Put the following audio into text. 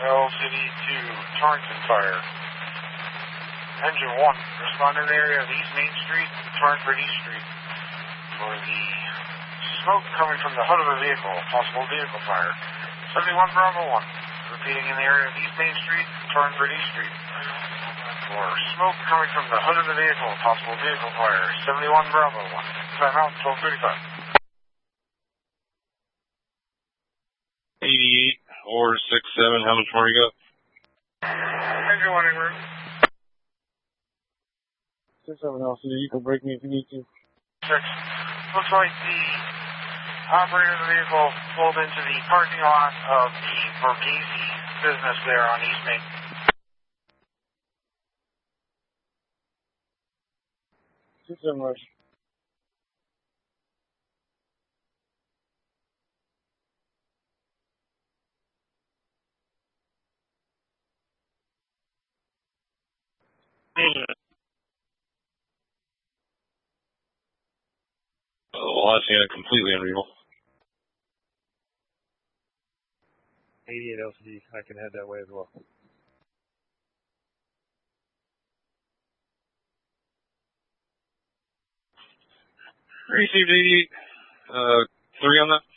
LCD 2, Torrington Fire. Engine 1, respond in the area of East Main Street, Torringford East Street. For the smoke coming from the hood of a vehicle, possible vehicle fire. 71 Bravo 1, repeating in the area of East Main Street, Torringford East Street. For smoke coming from the hood of the vehicle, possible vehicle fire. 71 Bravo 1. Time out, 12:35. 88 or 67, how much more you got? Engine 1 en route. 67 LCD, you can break me if you need to. 6. Looks like the operator of the vehicle pulled into the parking lot of the Borghese business there on East Main. 67 rush. Well, that's completely unreal. 88 LCD, I can head that way as well. Received 88, 3 on that.